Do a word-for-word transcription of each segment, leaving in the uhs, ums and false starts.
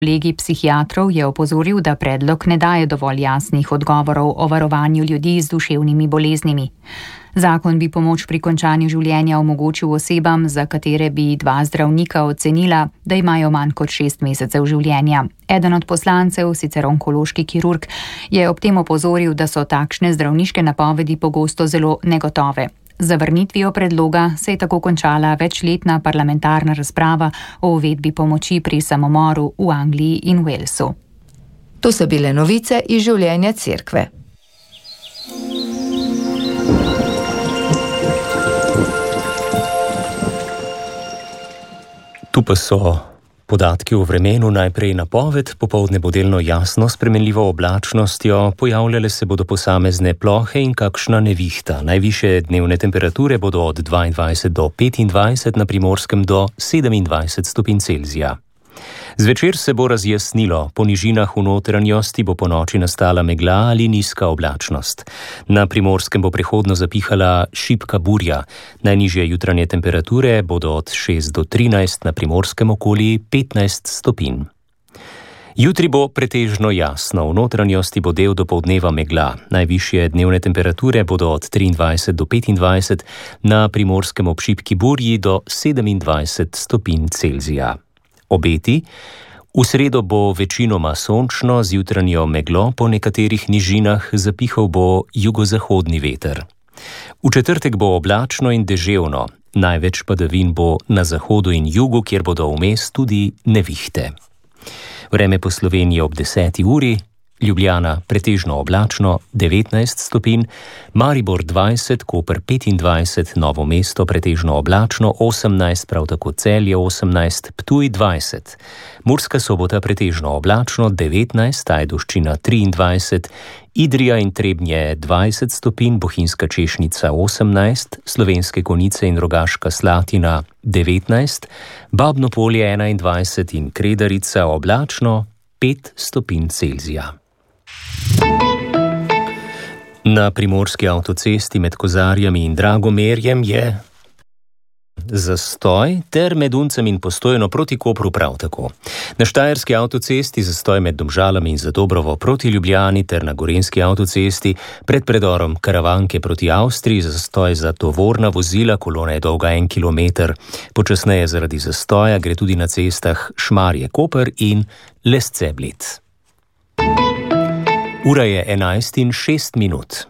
Kolegij psihiatrov je opozoril, da predlog ne daje dovolj jasnih odgovorov o varovanju ljudi z duševnimi boleznimi. Zakon bi pomoč pri končanju življenja omogočil osebam, za katere bi dva zdravnika ocenila, da imajo manj kot šest mesecev življenja. Eden od poslancev, sicer onkološki kirurg, je ob tem opozoril, da so takšne zdravniške napovedi pogosto zelo negotove. Z zavrnitvijo predloga se je tako končala večletna parlamentarna razprava o uvedbi pomoči pri samomoru v Angliji in Walesu. To so bile novice iz življenja cerkve. Tu pa so podatki o vremenu, najprej napoved, popoldne bo delno jasno s spremenljivo oblačnostjo, pojavljale se bodo posamezne plohe in kakšna nevihta. Najvišje dnevne temperature bodo od dvaindvajset do petindvajset, na Primorskem do sedemindvajset stopinj Celzija. Zvečer se bo razjasnilo, po nižinah v notranjosti bo ponoči nastala megla ali nizka oblačnost. Na Primorskem bo prehodno zapihala šibka burja. Najnižje jutranje temperature bodo od šest do trinajst, na Primorskem okoli petnajst stopinj. Jutri bo pretežno jasno, v notranjosti bo del dopoldneva megla. Najvišje dnevne temperature bodo od triindvajset do petindvajset, na Primorskem ob šibki burji do sedemindvajset stopinj Celzija. Obeti. V sredo bo večinoma sončno, z jutranjo meglo, po nekaterih nižinah zapihal bo jugozahodni veter. V četrtek bo oblačno in deževno, največ padavin bo na zahodu in jugu, kjer bodo vmes tudi nevihte. Vreme po Sloveniji ob deseti uri, Ljubljana pretežno oblačno devetnajst stopinj, Maribor dvajset, Koper petindvajset, Novo mesto pretežno oblačno osemnajst, prav tako Celje osemnajst, Ptuj dvajset, Murska Sobota pretežno oblačno devetnajst, Ajdovščina triindvajset, Idrija in Trebnje dvajset stopinj, Bohinjska Češnica osemnajst, Slovenske Konjice in Rogaška Slatina devetnajst, Babno Polje enaindvajset in Kredarica oblačno pet stopinj Celzija. Na primorski avtocesti med Kozarjami in Dragomerjem je zastoj, ter med Uncem in Postojno proti Kopru prav tako. Na štajerski avtocesti zastoj med Domžalami in Zadobrovo proti Ljubljani ter na gorenjski avtocesti pred predorom Karavanke proti Avstriji zastoj za tovorna vozila, kolona je dolga en kilometer. Počasneje zaradi zastoja gre tudi na cestah Šmarje-Koper in Lesce-Bled. Ura je enajst in šest minut.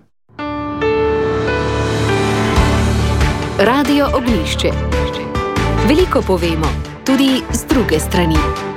Radio Ognjišče. Veliko povemo, tudi z druge strani.